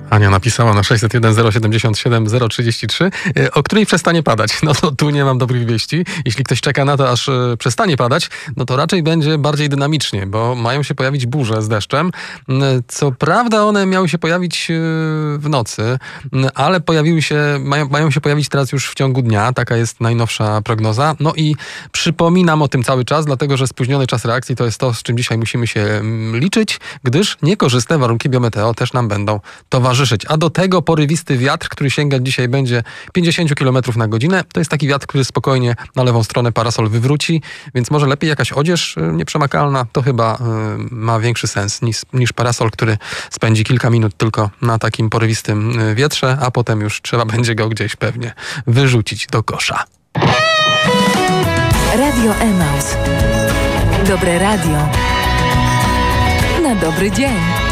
Ania napisała na 601 077 033, o której przestanie padać. No to tu nie mam dobrych wieści. Jeśli ktoś czeka na to, aż przestanie padać, no to raczej będzie bardziej dynamicznie, bo mają się pojawić burze z deszczem. Co prawda one miały się pojawić w nocy, ale mają się pojawić teraz już w ciągu dnia. Taka jest najnowsza prognoza. No i przypominam o tym cały czas, dlatego że spóźniony czas reakcji to jest to, z czym dzisiaj musimy się liczyć, gdyż niekorzystne warunki biometeo też nam będą towarzyszyć. A do tego porywisty wiatr, który sięgać dzisiaj będzie 50 km na godzinę. To jest taki wiatr, który spokojnie na lewą stronę parasol wywróci, więc może lepiej jakaś odzież nieprzemakalna. To chyba ma większy sens niż parasol, który spędzi kilka minut tylko na takim porywistym wietrze, a potem już trzeba będzie go gdzieś pewnie wyrzucić do kosza. Radio Emaus. Dobre radio. Na dobry dzień.